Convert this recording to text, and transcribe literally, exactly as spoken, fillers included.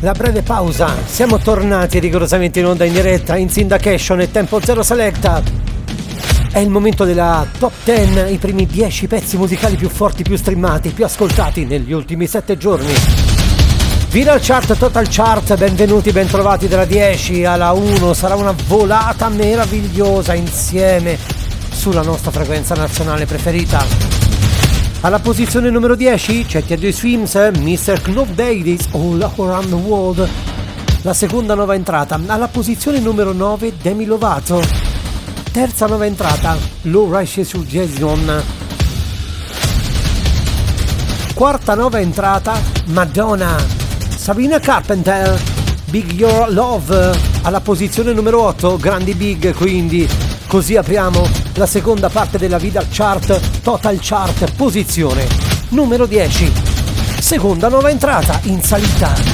la breve pausa. Siamo tornati rigorosamente in onda in diretta in syndication e Tempo Zero Selecta. È il momento della top dieci, i primi dieci pezzi musicali più forti, più streamati, più ascoltati negli ultimi sette giorni. Viral Chart, Total Chart, benvenuti, bentrovati dalla dieci alla uno. Sarà una volata meravigliosa insieme sulla nostra frequenza nazionale preferita. Alla posizione numero dieci c'è T J Swims, mister Knopf Davies, All Around the World, la seconda nuova entrata. Alla posizione numero nove Demi Lovato, terza nuova entrata Low Rise su Jason, quarta nuova entrata Madonna, Sabrina Carpenter, Big Your Love. Alla posizione numero otto grandi big, quindi così apriamo la seconda parte della Viral Chart, Total Chart, posizione numero dieci, seconda nuova entrata in salita.